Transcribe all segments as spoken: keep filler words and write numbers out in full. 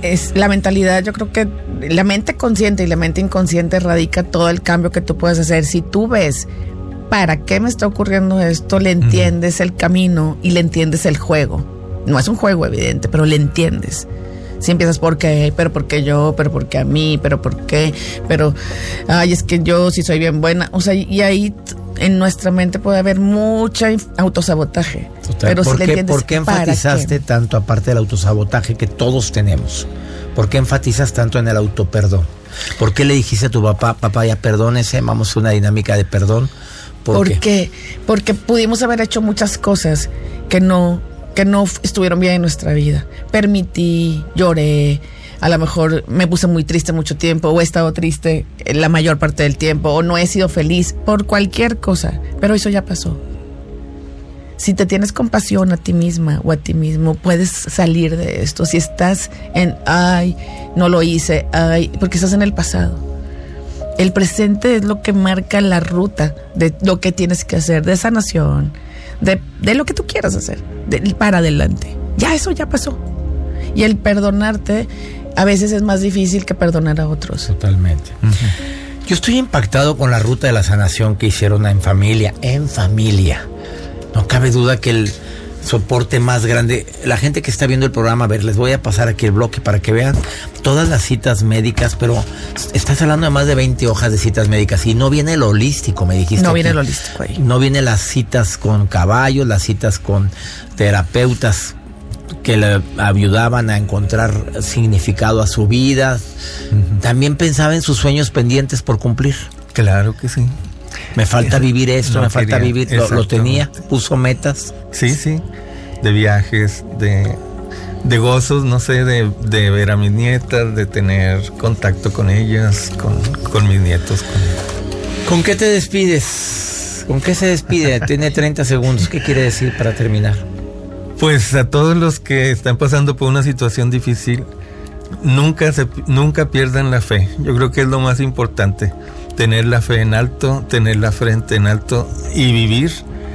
es la mentalidad. Yo creo que la mente consciente y la mente inconsciente radica todo el cambio que tú puedes hacer. Si tú ves para qué me está ocurriendo esto, le entiendes uh-huh. el camino y le entiendes el juego. No es un juego evidente, pero le entiendes. Si empiezas por qué, pero por qué yo, pero por qué a mí, pero por qué, pero ay, es que yo sí soy bien buena. O sea, y ahí en nuestra mente puede haber mucha autosabotaje. Total. Pero ¿Por, si qué, le entiendes, ¿Por qué enfatizaste qué? tanto, aparte del autosabotaje que todos tenemos? ¿Por qué enfatizas tanto en el autoperdón? ¿Por qué le dijiste a tu papá, papá, ya perdónese, vamos a una dinámica de perdón? ¿Por, ¿Por qué? qué? Porque pudimos haber hecho muchas cosas que no... que no estuvieron bien en nuestra vida. Permití, lloré, a lo mejor me puse muy triste mucho tiempo, o he estado triste la mayor parte del tiempo, o no he sido feliz por cualquier cosa, pero eso ya pasó. Si te tienes compasión a ti misma o a ti mismo, puedes salir de esto. Si estás en, ay, no lo hice, ay, porque estás en el pasado. El presente es lo que marca la ruta de lo que tienes que hacer, de sanación, De, de lo que tú quieras hacer, de, para adelante. Ya eso ya pasó. Y el perdonarte a veces es más difícil que perdonar a otros. Totalmente. Uh-huh. Yo estoy impactado con la ruta de la sanación que hicieron en familia, en familia. No cabe duda que el soporte más grande, la gente que está viendo el programa, a ver, les voy a pasar aquí el bloque para que vean todas las citas médicas, pero estás hablando de más de veinte hojas de citas médicas y no viene lo holístico, me dijiste. No aquí. viene el holístico ahí. No viene las citas con caballos, las citas con terapeutas que le ayudaban a encontrar significado a su vida. Uh-huh. También pensaba en sus sueños pendientes por cumplir. Claro que sí. Me falta vivir esto, no me falta quería, vivir, lo, lo tenía, puso metas. Sí, sí, de viajes, de, de gozos, no sé, de, de ver a mis nietas, de tener contacto con ellas, con, con mis nietos. Con... ¿Con qué te despides? ¿Con qué se despide? Tiene treinta segundos, ¿qué quiere decir para terminar? Pues a todos los que están pasando por una situación difícil, nunca, se, nunca pierdan la fe. Yo creo que es lo más importante. Tener la fe en alto, tener la frente en alto y vivir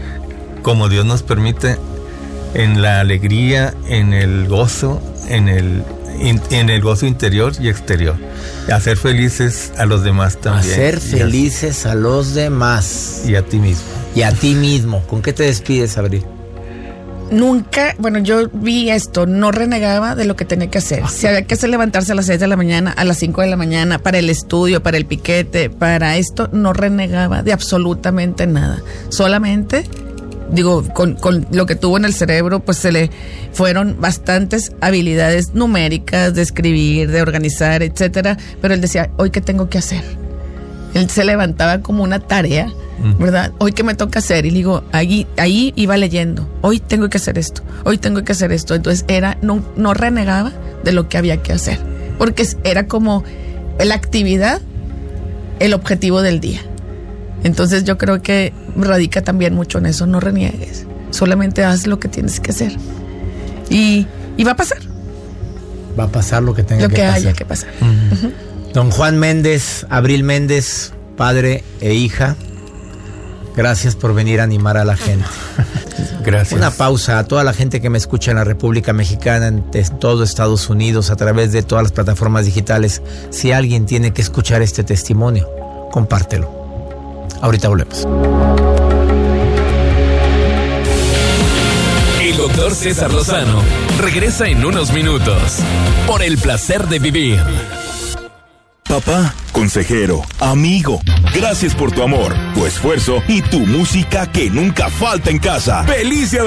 como Dios nos permite, en la alegría, en el gozo, en el, in, en el gozo interior y exterior. Hacer felices a los demás también. Hacer felices a, a los demás. Y a ti mismo. Y a ti mismo. ¿Con qué te despides, Abril? Nunca, bueno, yo vi esto, no renegaba de lo que tenía que hacer. Si había que hacer levantarse a las seis de la mañana, a las cinco de la mañana, para el estudio, para el piquete, para esto, no renegaba de absolutamente nada. Solamente, digo, con, con lo que tuvo en el cerebro, pues se le fueron bastantes habilidades numéricas, de escribir, de organizar, etcétera. Pero él decía, ¿hoy qué tengo que hacer? Él se levantaba como una tarea, ¿verdad? Hoy qué me toca hacer, y digo, ahí, ahí iba leyendo, hoy tengo que hacer esto, hoy tengo que hacer esto. Entonces era, no, no renegaba de lo que había que hacer, porque era como la actividad, el objetivo del día. Entonces yo creo que radica también mucho en eso, no reniegues, solamente haz lo que tienes que hacer y, y va a pasar. Va a pasar lo que tenga lo que, que pasar. haya que pasar. Uh-huh. Uh-huh. Don Juan Méndez, Abril Méndez, padre e hija, gracias por venir a animar a la gente. Gracias. Una pausa a toda la gente que me escucha en la República Mexicana, en todo Estados Unidos, a través de todas las plataformas digitales. Si alguien tiene que escuchar este testimonio, compártelo. Ahorita volvemos. El doctor César Lozano regresa en unos minutos por el placer de vivir. Papá, consejero, amigo, gracias por tu amor, tu esfuerzo y tu música que nunca falta en casa. ¡Feliz Día